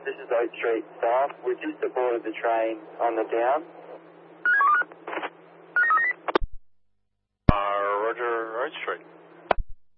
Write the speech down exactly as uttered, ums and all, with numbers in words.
This is Oak Street staff. We've just aboarded the train on the down. Uh, Roger, Oak Street.